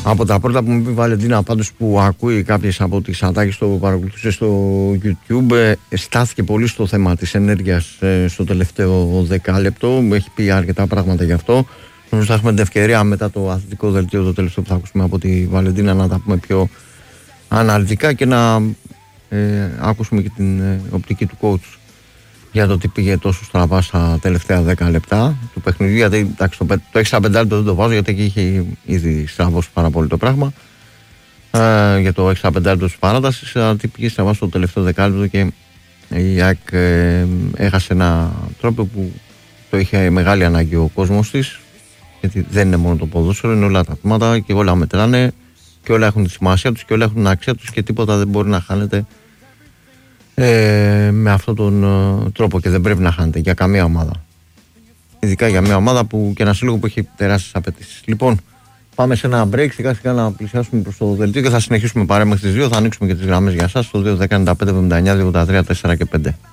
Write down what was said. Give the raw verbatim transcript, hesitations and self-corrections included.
Από τα πρώτα που μου είπε η Βαλεντίνα, πάντως, που ακούει κάποιες από τις ατάκες που παρακολουθούσε στο YouTube, στάθηκε πολύ στο θέμα της ενέργειας στο τελευταίο δεκάλεπτο. Έχει πει αρκετά πράγματα γι' αυτό. Νομίζω θα έχουμε την ευκαιρία μετά το αθλητικό δελτίο, το τελευταίο που θα ακούσουμε από τη Βαλεντίνα, να τα πούμε πιο αναλυτικά και να ε, ακούσουμε και την ε, οπτική του coach για το τι πήγε τόσο στραβά στα τελευταία δέκα λεπτά του παιχνιδιού. Γιατί εντάξει, το, το έξτρα πεντάλεπτο δεν το βάζω, γιατί εκεί είχε ήδη στραβώσει πάρα πολύ το πράγμα. Ε, για το έξτρα πεντάλεπτο τη παράταση, αλλά τι πήγε στραβά στο τελευταίο δεκάλεπτο και η ΑΕΚ ε, έχασε ένα τρόπο που το είχε μεγάλη ανάγκη ο κόσμος της. Γιατί δεν είναι μόνο το ποδόσφαιρο, είναι όλα τα θέματα και όλα μετράνε και όλα έχουν τη σημασία τους και όλα έχουν την αξία τους και τίποτα δεν μπορεί να χάνεται ε, με αυτόν τον ε, τρόπο και δεν πρέπει να χάνεται για καμία ομάδα. Ειδικά για μια ομάδα που και ένα σύλλογο που έχει τεράστιες απαιτήσεις. Λοιπόν, πάμε σε ένα break, σιγά σιγά να πλησιάσουμε προς το δελτίο και θα συνεχίσουμε παρέα μέχρι τις δύο. Θα ανοίξουμε και τις γραμμές για εσάς στο δύο δέκα ενενήντα πέντε εβδομήντα εννιά δύο ογδόντα τρία τέσσερα και πέντε.